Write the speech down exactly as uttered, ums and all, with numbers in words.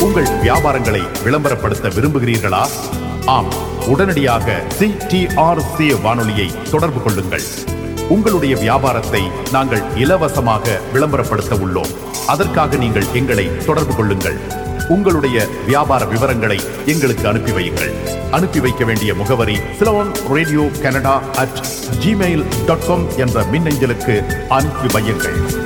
உங்கள் வியாபாரங்களை விளம்பரப்படுத்த விரும்புகிறீர்களா? ஆம், உடனடியாக சி டி ஆர் சி வானொலியை தொடர்பு கொள்ளுங்கள். உங்களுடைய வியாபாரத்தை நாங்கள் இலவசமாக விளம்பரப்படுத்த உள்ளோம். அதற்காக நீங்கள் எங்களை தொடர்பு கொள்ளுங்கள். உங்களுடைய வியாபார விவரங்களை எங்களுக்கு அனுப்பி வையுங்கள். அனுப்பி வைக்க வேண்டிய முகவரி Ceylon radio Canada at Gmail dot com என்ற மின்னஞ்சலுக்கு அனுப்பி வையுங்கள்.